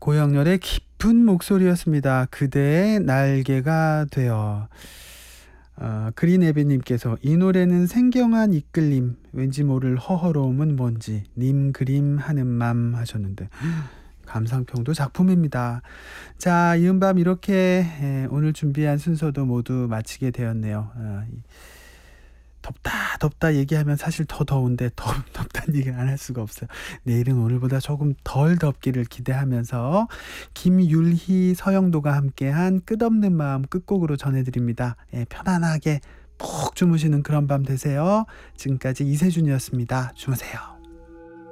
고영렬의 깊은 목소리였습니다. 그대의 날개가 되어. 그린에비님께서 이 노래는 생경한 이끌림, 왠지 모를 허허로움은 뭔지 님 그림 하는 맘 하셨는데 감상평도 작품입니다. 자, 이은밤 이렇게 오늘 준비한 순서도 모두 마치게 되었네요. 덥다 얘기하면 사실 더 더운데 덥다는 얘기를 안 할 수가 없어요. 내일은 오늘보다 조금 덜 덥기를 기대하면서 김율희, 서영도가 함께한 끝없는 마음 끝곡으로 전해드립니다. 편안하게 푹 주무시는 그런 밤 되세요. 지금까지 이세준이었습니다. 주무세요.